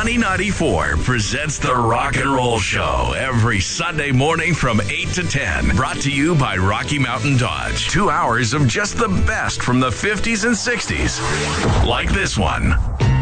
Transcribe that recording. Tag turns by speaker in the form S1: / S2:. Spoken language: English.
S1: Money 94 presents the Rock and Roll Show every Sunday morning from 8 to 10. Brought to you by Rocky Mountain Dodge. 2 hours of just the best from the 50s and 60s. Like this one.